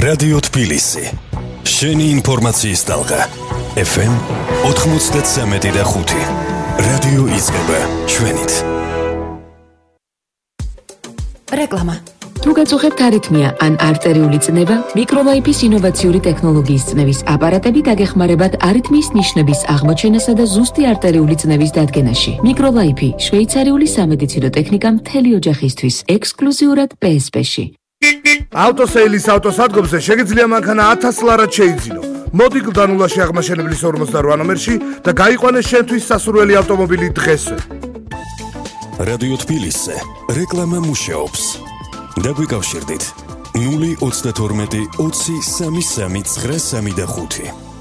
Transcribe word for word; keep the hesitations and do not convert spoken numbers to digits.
რადიო თბილისი. შენი ინფორმაციის ტალღა. ეფ ემ ოცდამეტ და ხუთი. რადიო იწყება ჩვენით. რეკლამა. თუ გაწუხებთ არითმია ან არტერიული წნევა, მიკროლაიფის ინოვაციური ტექნოლოგიის წნევის აპარატები დაგეხმარებათ არითმიის ნიშნების აღმოჩენასა და ზუსტი არტერიული წნევის დადგენაში. მიკროლაიფი შვეიცარიული სამედიცინო ტექნიკა მთელი ოჯახისთვის, ექსკლუზიურად პე ეს პე-ში. ავტოსეილის ავტოსადგომზე შეგიძლია მანქანა ათას ლარად შეიძინო. მოდი გლდანულაში აღმაშენებლის ორმოცდარვა ნომერში და გაიყვანე შენთვის სასურველი ავტომობილი დღესვე. რადიო თბილისზე რეკლამა მუშაობს. დაგვიკავშირდით ნული ოცდათორმეტი ოცი სამი სამი ცხრა სამი და ხუთი.